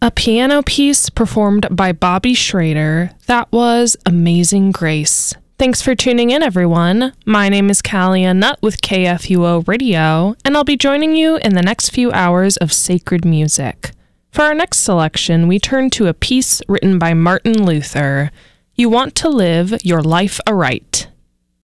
A piano piece performed by Bobby Schrader. That was Amazing Grace. Thanks for tuning in, everyone. My name is Callie Nutt with KFUO Radio, and I'll be joining you in the next few hours of sacred music. For our next selection, we turn to a piece written by Martin Luther, You Want to Live Your Life Aright.